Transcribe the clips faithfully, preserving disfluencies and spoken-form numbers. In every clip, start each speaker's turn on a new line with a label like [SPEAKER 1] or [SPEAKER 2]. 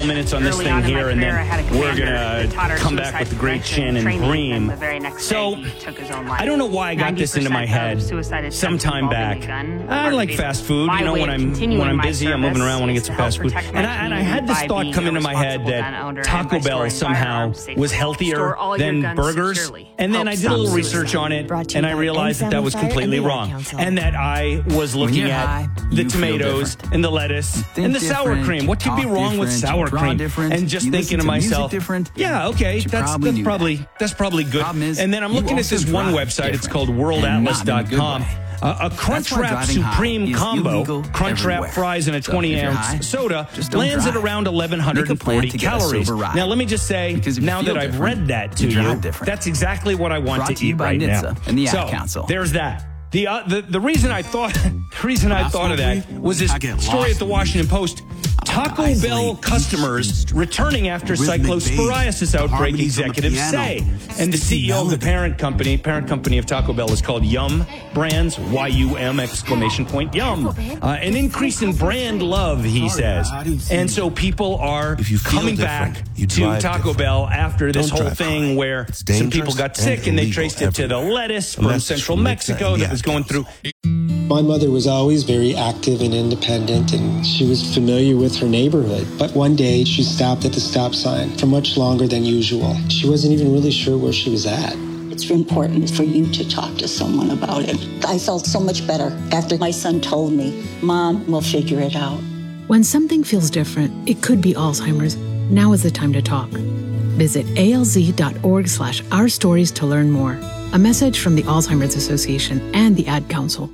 [SPEAKER 1] minutes on this
[SPEAKER 2] Early
[SPEAKER 1] thing
[SPEAKER 2] on in my
[SPEAKER 1] here, and
[SPEAKER 2] career, I had a
[SPEAKER 1] then we're
[SPEAKER 2] commander
[SPEAKER 1] going
[SPEAKER 2] that taught
[SPEAKER 1] to
[SPEAKER 2] our
[SPEAKER 1] come back
[SPEAKER 2] suicide
[SPEAKER 1] with the great
[SPEAKER 2] prevention
[SPEAKER 1] Shannon
[SPEAKER 2] training,
[SPEAKER 1] Bream.
[SPEAKER 2] and the very next
[SPEAKER 1] So,
[SPEAKER 2] day, he took his own life.
[SPEAKER 1] I don't know why I got this into my head some time back. I like fast food, you know, when I'm when I'm busy, I'm moving around, want to get some fast food. And I, and I had this thought come into my head that Taco Bell somehow was healthier than burgers. And then I did a little research on it, and I realized that that was completely wrong. And that I was looking at the tomatoes and the lettuce and the sour cream. What could be wrong with sour cream? And just thinking to myself, yeah, okay, that's that's probably that's probably good. And then I'm looking at this one website. It's called world atlas dot com. Uh, a Crunchwrap Supreme combo, Crunchwrap fries and a twenty ounce soda, lands at around eleven forty calories. Now, let me just say, now that I've read that to you, that's exactly what I want to eat right now. So, there's that. The, uh, the the reason I thought the reason I thought of that was this story at the Washington Post. Taco Bell customers returning after cyclosporiasis outbreak, executives say. And the C E O of the parent company, parent company of Taco Bell is called Yum Brands, Y U M exclamation point, Yum. Uh, an increase in brand love, he says. And so people are coming back to Taco Bell after this whole thing where some people got sick and they traced it to the lettuce from central Mexico that was going through.
[SPEAKER 3] My mother was always very active and independent, and she was familiar with her neighborhood. But one day, she stopped at the stop sign for much longer than usual. She wasn't even really sure where she was at.
[SPEAKER 4] It's important for you to talk to someone about it. I felt so much better after my son told me, Mom, we'll figure it out.
[SPEAKER 5] When something feels different, it could be Alzheimer's. Now is the time to talk. Visit alz.org slash our stories to learn more. A message from the Alzheimer's Association and the Ad Council.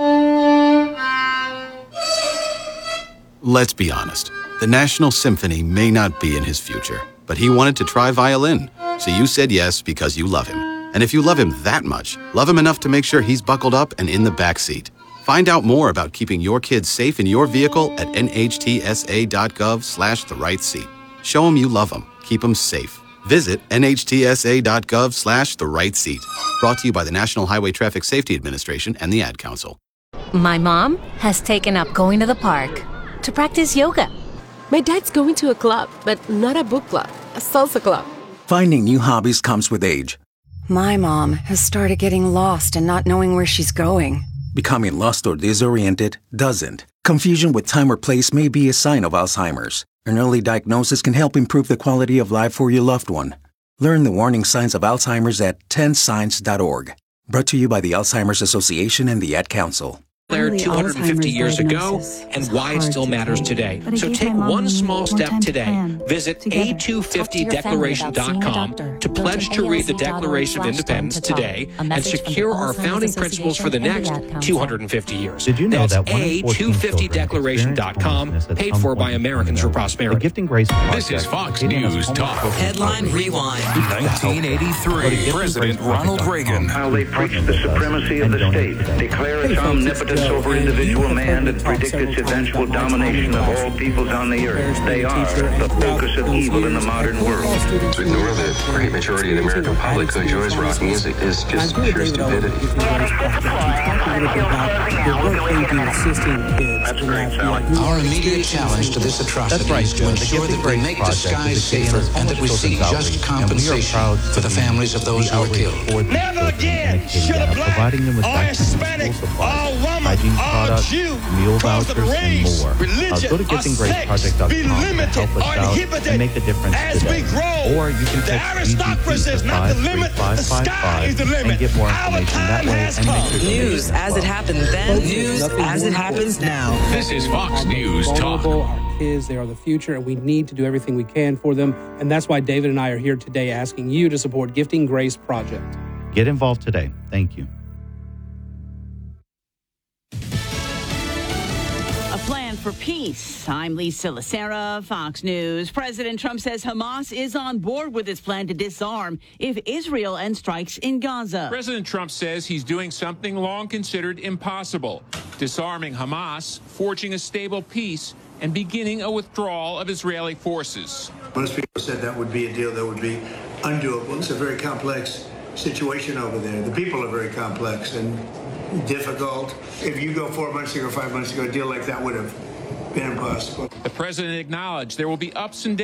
[SPEAKER 6] Let's be honest. The National Symphony may not be in his future, but he wanted to try violin. So you said yes because you love him. And if you love him that much, love him enough to make sure he's buckled up and in the back seat. Find out more about keeping your kids safe in your vehicle at nhtsa.gov slash the right seat. Show him you love him. Keep him safe. Visit nhtsa.gov slash the right seat. Brought to you by the National Highway Traffic Safety Administration and the Ad Council.
[SPEAKER 7] My mom has taken up going to the park to practice yoga.
[SPEAKER 8] My dad's going to a club, but not a book club, a salsa club.
[SPEAKER 9] Finding new hobbies comes with age.
[SPEAKER 10] My mom has started getting lost and not knowing where she's going.
[SPEAKER 9] Becoming lost or disoriented doesn't. Confusion with time or place may be a sign of Alzheimer's. An early diagnosis can help improve the quality of life for your loved one. Learn the warning signs of Alzheimer's at ten signs dot org. Brought to you by the Alzheimer's Association and the Ad Council.
[SPEAKER 11] Declared two hundred fifty years ago and why it still matters today. So take one small step today. Visit A two fifty declaration dot com to pledge to read the Declaration of Independence today and secure our founding principles for the next two hundred fifty years.
[SPEAKER 12] Did you know
[SPEAKER 11] That's
[SPEAKER 12] that
[SPEAKER 11] A two fifty declaration dot com, paid for by Americans for Prosperity.
[SPEAKER 12] Gifting Grace
[SPEAKER 13] This is Fox News Talk.
[SPEAKER 14] Headline Rewind.
[SPEAKER 13] nineteen eighty-three. President Ronald Reagan.
[SPEAKER 15] How they preach the supremacy of the state, declare its omnipotence over individual man, and predict its eventual domination of all peoples on the earth. They are the focus of evil in the modern world.
[SPEAKER 16] To ignore the great majority of the American public who enjoys rock music is just pure stupidity.
[SPEAKER 14] Our immediate challenge to this atrocity right, is to ensure that we make the skies safer and that we seek just compensation for the families of those who were killed.
[SPEAKER 17] Never again should a black or Hispanic or woman
[SPEAKER 12] hygiene products, meal vouchers, and more. Uh, go to gifting grace project dot com to help us out and make a difference today. Or you can text G G P to five three five five five and get more information that way and make your
[SPEAKER 14] News as it happened then, news as it happens now.
[SPEAKER 13] This is Fox News Talk.
[SPEAKER 18] Our kids, they are the future, and we need to do everything we can for them. And that's why David and I are here today asking you to support Gifting Grace Project.
[SPEAKER 12] Get involved today. Thank you.
[SPEAKER 19] A plan for peace. I'm Lisa Lacera, Fox News. President Trump says Hamas is on board with his plan to disarm if Israel ends strikes in Gaza.
[SPEAKER 20] President Trump says he's doing something long considered impossible, disarming Hamas, forging a stable peace, and beginning a withdrawal of Israeli forces.
[SPEAKER 2] Most people said that would be a deal that would be undoable. It's a very complex situation over there. The people are very complex and difficult. If you go four months ago, five months ago, a deal like that would have been impossible.
[SPEAKER 20] The president acknowledged there will be ups and downs.